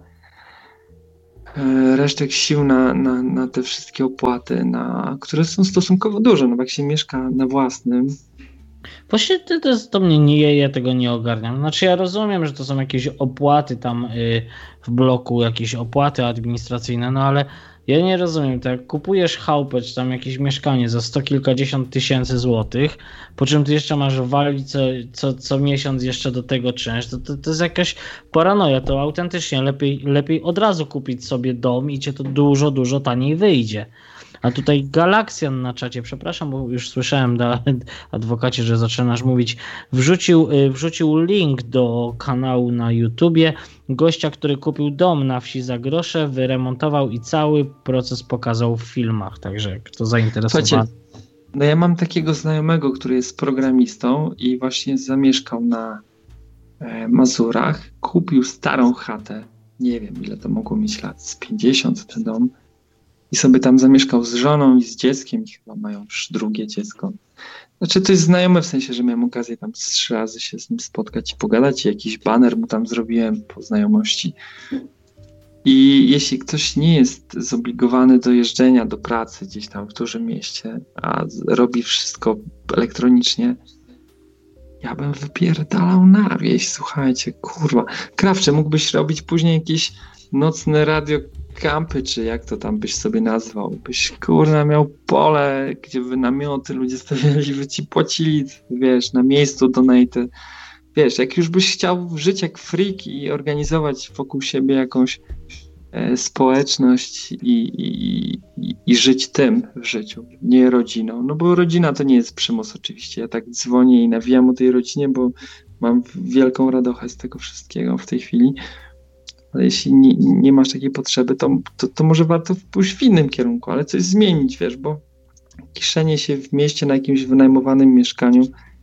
Speaker 3: resztek sił na te wszystkie opłaty, które są stosunkowo duże. No bo jak się mieszka na własnym.
Speaker 2: Właśnie to mnie nie, ja tego nie ogarniam. Znaczy ja rozumiem, że to są jakieś opłaty tam w bloku, jakieś opłaty administracyjne, no ale ja nie rozumiem, tak jak kupujesz chałupę czy tam jakieś mieszkanie za 100 kilkadziesiąt tysięcy złotych, po czym ty jeszcze masz walić co miesiąc jeszcze do tego czynsz, to jest jakaś paranoja, to autentycznie lepiej od razu kupić sobie dom i cię to dużo, dużo taniej wyjdzie. A tutaj Galaksjan na czacie, przepraszam, bo już słyszałem, adwokacie, że zaczynasz mówić, wrzucił link do kanału na YouTubie gościa, który kupił dom na wsi za grosze, wyremontował i cały proces pokazał w filmach, także kto zainteresowany.
Speaker 3: Słuchajcie, no ja mam takiego znajomego, który jest programistą i właśnie zamieszkał na Mazurach, kupił starą chatę, nie wiem ile to mogło mieć lat, z 50 ten dom, i sobie tam zamieszkał z żoną i z dzieckiem i chyba mają już drugie dziecko. Znaczy to jest znajomy w sensie, że miałem okazję tam 3 razy się z nim spotkać i pogadać i jakiś baner mu tam zrobiłem po znajomości. I jeśli ktoś nie jest zobligowany do jeżdżenia do pracy gdzieś tam w dużym mieście, a robi wszystko elektronicznie, ja bym wypierdalał na wieś, słuchajcie, kurwa. Krawcze, mógłbyś robić później jakieś nocne radiokampy, czy jak to tam byś sobie nazwał. Byś, kurwa, miał pole, gdzie by namioty ludzie stawiali, by ci płacili, wiesz, na miejscu donaty. Wiesz, jak już byś chciał żyć jak freak i organizować wokół siebie jakąś społeczność i żyć tym w życiu, nie rodziną. No bo rodzina to nie jest przymus oczywiście. Ja tak dzwonię i nawijam o tej rodzinie, bo mam wielką radochę z tego wszystkiego w tej chwili. Ale jeśli nie masz takiej potrzeby, to może warto pójść w innym kierunku, ale coś zmienić, wiesz, bo kiszenie się w mieście na jakimś wynajmowanym mieszkaniu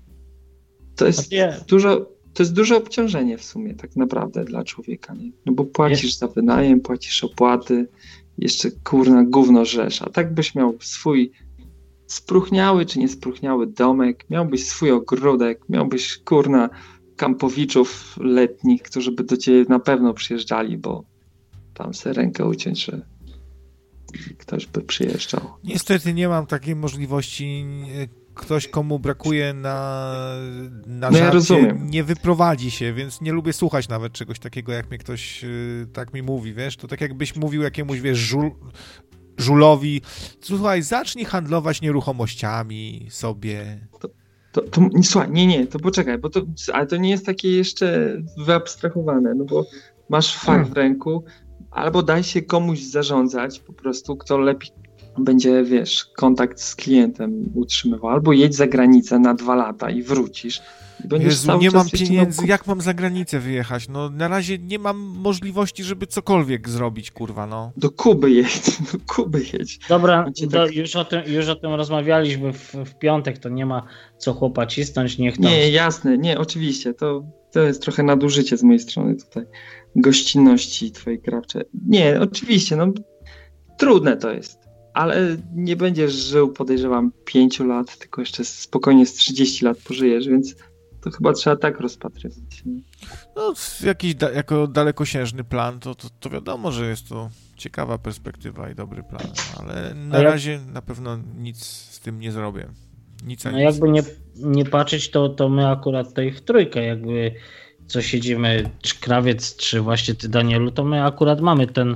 Speaker 3: to jest duże obciążenie w sumie tak naprawdę dla człowieka, nie? No bo płacisz za wynajem, płacisz opłaty, jeszcze kurna gówno żresz, a tak byś miał swój spróchniały czy niespróchniały domek, miałbyś swój ogródek, miałbyś kurna kampowiczów letnich, którzy by do ciebie na pewno przyjeżdżali, bo tam sobie rękę uciąć, że ktoś by przyjeżdżał.
Speaker 1: Niestety nie mam takiej możliwości. Ktoś, komu brakuje na
Speaker 3: no żarcie, ja rozumiem,
Speaker 1: nie wyprowadzi się, więc nie lubię słuchać nawet czegoś takiego, jak mnie ktoś tak mi mówi, wiesz, to tak jakbyś mówił jakiemuś, wiesz, żulowi, słuchaj, zacznij handlować nieruchomościami sobie.
Speaker 3: Słuchaj, nie, to poczekaj, ale to nie jest takie jeszcze wyabstrahowane, no bo masz fakt w ręku, albo daj się komuś zarządzać, po prostu, kto lepiej będzie, wiesz, kontakt z klientem utrzymywał, albo jedź za granicę na 2 lata i wrócisz.
Speaker 1: Jezu, nie mam pieniędzy, jak mam za granicę wyjechać? No na razie nie mam możliwości, żeby cokolwiek zrobić, kurwa, no.
Speaker 3: Do Kuby jedź.
Speaker 2: Dobra, już o tym rozmawialiśmy w piątek, to nie ma co chłopa cisnąć, niech tam...
Speaker 3: Nie, jasne, nie, oczywiście, to jest trochę nadużycie z mojej strony tutaj, gościnności twojej, Krawcze. Nie, oczywiście, no trudne to jest, ale nie będziesz żył, podejrzewam, 5 lat, tylko jeszcze spokojnie z 30 lat pożyjesz, więc to chyba trzeba tak rozpatrywać.
Speaker 1: No, jakiś jako dalekosiężny plan, to wiadomo, że jest to ciekawa perspektywa i dobry plan, ale na razie na pewno nic z tym nie zrobię.
Speaker 2: Jakby nie patrzeć, to my akurat tutaj w trójkę, jakby co siedzimy, czy Krawiec, czy właśnie ty, Danielu, to my akurat mamy ten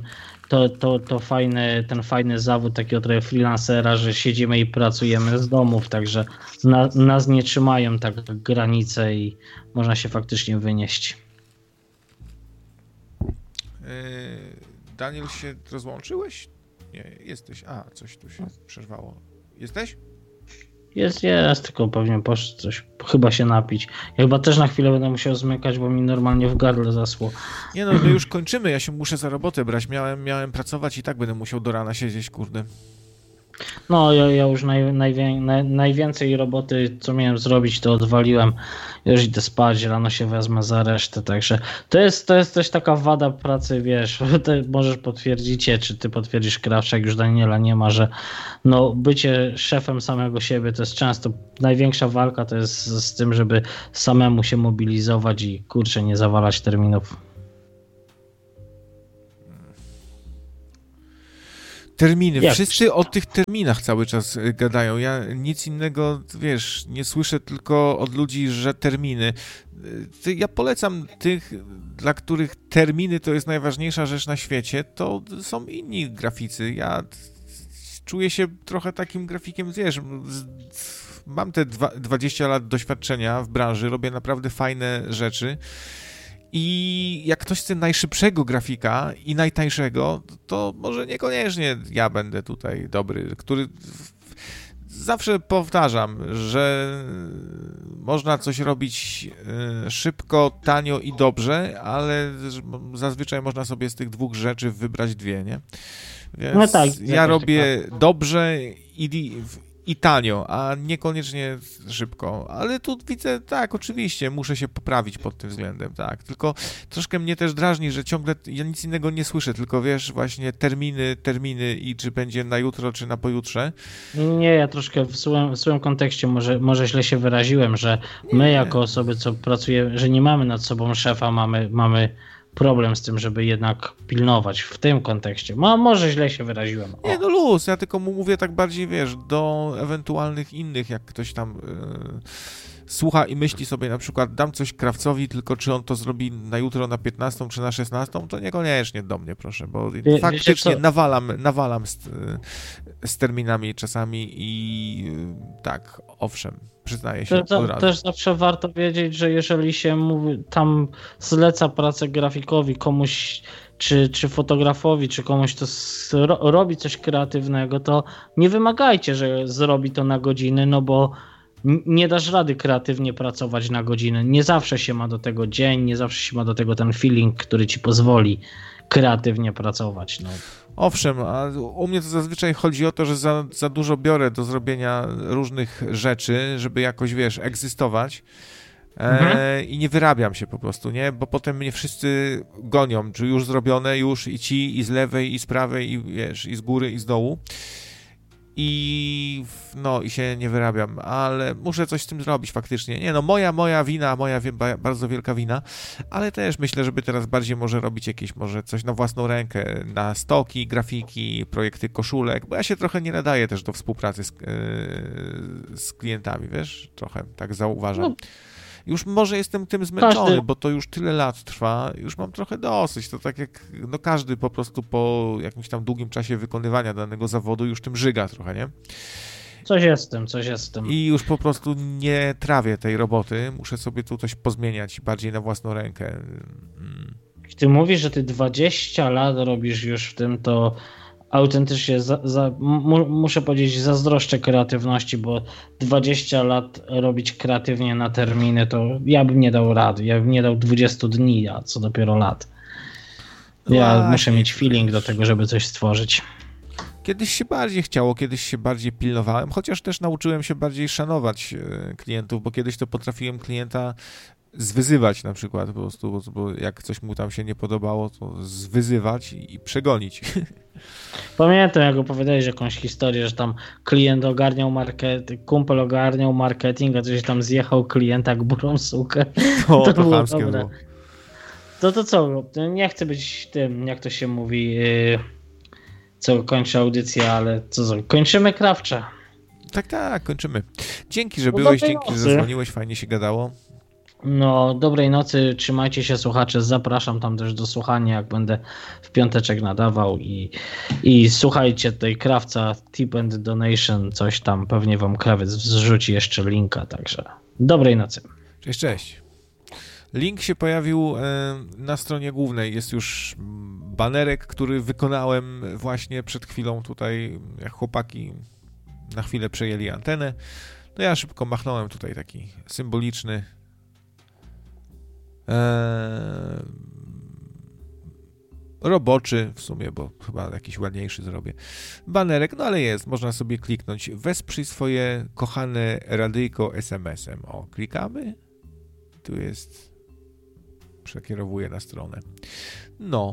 Speaker 2: fajny zawód takiego trochę freelancera, że siedzimy i pracujemy z domów, także nas nie trzymają tak granice i można się faktycznie wynieść.
Speaker 1: Daniel, się rozłączyłeś? Nie, jesteś. Coś tu się przerwało. Jesteś?
Speaker 2: Jest, tylko pewnie poszedł coś, chyba się napić. Ja chyba też na chwilę będę musiał zmykać, bo mi normalnie w gardle zaschło.
Speaker 1: Nie no, my już kończymy, ja się muszę za robotę brać, miałem pracować i tak będę musiał do rana siedzieć, kurde.
Speaker 2: No, ja już najwięcej roboty, co miałem zrobić, to odwaliłem. Już idę spać, rano się wezmę za resztę, także to jest też taka wada pracy, wiesz, ty możesz potwierdzić, czy ty potwierdzisz, Krawczak, już Daniela nie ma, że no, bycie szefem samego siebie to jest często największa walka, to jest z tym, żeby samemu się mobilizować i kurczę, nie zawalać terminów.
Speaker 1: Terminy. Wszyscy o tych terminach cały czas gadają. Ja nic innego, wiesz, nie słyszę tylko od ludzi, że terminy. Ja polecam tych, dla których terminy to jest najważniejsza rzecz na świecie, to są inni graficy. Ja czuję się trochę takim grafikiem, wiesz, mam te 20 lat doświadczenia w branży, robię naprawdę fajne rzeczy. I jak ktoś chce najszybszego grafika i najtańszego, to może niekoniecznie ja będę tutaj dobry, który zawsze powtarzam, że można coś robić szybko, tanio i dobrze, ale zazwyczaj można sobie z tych dwóch rzeczy wybrać dwie, nie? Więc
Speaker 2: no tak,
Speaker 1: ja robię dobrze i tanio, a niekoniecznie szybko. Ale tu widzę, tak, oczywiście, muszę się poprawić pod tym względem, tak. Tylko troszkę mnie też drażni, że ciągle ja nic innego nie słyszę, tylko wiesz, właśnie terminy i czy będzie na jutro, czy na pojutrze.
Speaker 2: Nie, ja troszkę w złym kontekście może źle się wyraziłem, że my jako osoby, co pracujemy, że nie mamy nad sobą szefa, mamy problem z tym, żeby jednak pilnować w tym kontekście. Może źle się wyraziłem. O.
Speaker 1: Nie, no luz, ja tylko mu mówię tak bardziej, wiesz, do ewentualnych innych, jak ktoś tam słucha i myśli sobie, na przykład dam coś Krawcowi, tylko czy on to zrobi na jutro, na 15 czy na 16, to niekoniecznie do mnie, proszę, bo faktycznie nawalam z terminami czasami i tak, owszem, przyznaję się od razu.
Speaker 2: Też zawsze warto wiedzieć, że jeżeli się mówi, tam zleca pracę grafikowi komuś, czy fotografowi, czy komuś, kto robi coś kreatywnego, to nie wymagajcie, że zrobi to na godziny, no bo nie dasz rady kreatywnie pracować na godzinę. Nie zawsze się ma do tego dzień, nie zawsze się ma do tego ten feeling, który ci pozwoli kreatywnie pracować. No.
Speaker 1: Owszem, a u mnie to zazwyczaj chodzi o to, że za dużo biorę do zrobienia różnych rzeczy, żeby jakoś, wiesz, egzystować i nie wyrabiam się po prostu, nie? Bo potem mnie wszyscy gonią, czy już zrobione, już i ci, i z lewej, i z prawej, i wiesz, i z góry, i z dołu. I się nie wyrabiam, ale muszę coś z tym zrobić faktycznie. Nie no, moja wina, bardzo wielka wina, ale też myślę, żeby teraz bardziej może robić jakieś, może coś na własną rękę, na stoki, grafiki, projekty koszulek, bo ja się trochę nie nadaję też do współpracy z klientami, wiesz, trochę tak zauważam. No. Już może jestem tym zmęczony, bo to już tyle lat trwa, już mam trochę dosyć. To tak jak każdy po prostu po jakimś tam długim czasie wykonywania danego zawodu już tym żyga trochę, nie?
Speaker 2: Coś jest tym.
Speaker 1: I już po prostu nie trawię tej roboty, muszę sobie tu coś pozmieniać bardziej na własną rękę.
Speaker 2: Ty mówisz, że ty 20 lat robisz już w tym, to autentycznie muszę powiedzieć, zazdroszczę kreatywności, bo 20 lat robić kreatywnie na terminy, to ja bym nie dał rady. Ja bym nie dał 20 dni, a co dopiero lat. Ja muszę mieć feeling do tego, żeby coś stworzyć.
Speaker 1: Kiedyś się bardziej chciało, kiedyś się bardziej pilnowałem, chociaż też nauczyłem się bardziej szanować klientów, bo kiedyś to potrafiłem klienta zwyzywać na przykład, po prostu, bo jak coś mu tam się nie podobało, to zwyzywać i przegonić.
Speaker 2: Pamiętam, jak opowiadałeś jakąś historię, że tam klient kumpel ogarniał marketing, a coś tam zjechał klienta jak burą sukę.
Speaker 1: To było dobre.
Speaker 2: To co? Nie chcę być tym, jak to się mówi, co kończy audycję, ale kończymy, Krawcze.
Speaker 1: Tak, kończymy. Dzięki, że byłeś, dzięki, że zadzwoniłeś, fajnie się gadało.
Speaker 2: No, dobrej nocy, trzymajcie się, słuchacze, zapraszam tam też do słuchania, jak będę w piąteczek nadawał i słuchajcie tej Krawca, Tip and Donation, coś tam, pewnie wam Krawiec wrzuci jeszcze linka, także dobrej nocy.
Speaker 1: Cześć. Link się pojawił na stronie głównej, jest już banerek, który wykonałem właśnie przed chwilą tutaj, jak chłopaki na chwilę przejęli antenę. No ja szybko machnąłem tutaj taki symboliczny roboczy w sumie, bo chyba jakiś ładniejszy zrobię banerek, no ale jest, można sobie kliknąć wesprzyj swoje kochane radyjko SMS-em. O, klikamy, tu jest, przekierowuję na stronę. No,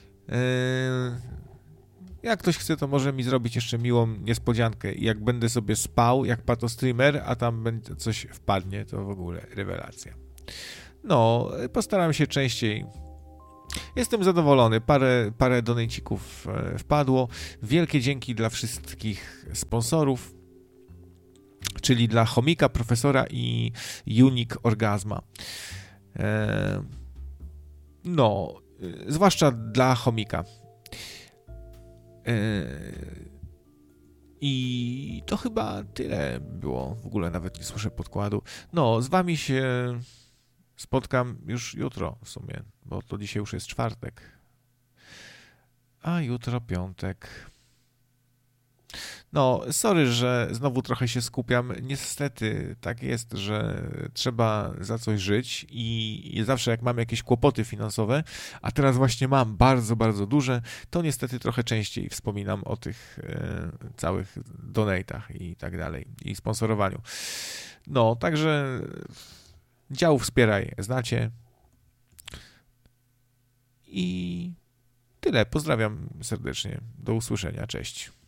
Speaker 1: jak ktoś chce, to może mi zrobić jeszcze miłą niespodziankę. Jak będę sobie spał, jak patostreamer, a tam będzie coś wpadnie, to w ogóle rewelacja. No, postaram się częściej. Jestem zadowolony. Parę donejcików wpadło. Wielkie dzięki dla wszystkich sponsorów, czyli dla Chomika, Profesora i Unique Orgazma. No, zwłaszcza dla Chomika. I to chyba tyle było. W ogóle nawet nie słyszę podkładu. No, z wami się spotkam już jutro w sumie, bo to dzisiaj już jest czwartek, a jutro piątek. No, sorry, że znowu trochę się skupiam. Niestety tak jest, że trzeba za coś żyć i zawsze jak mam jakieś kłopoty finansowe, a teraz właśnie mam bardzo, bardzo duże, to niestety trochę częściej wspominam o tych całych donatach i tak dalej, i sponsorowaniu. No, także dział Wspieraj znacie. I tyle. Pozdrawiam serdecznie. Do usłyszenia. Cześć.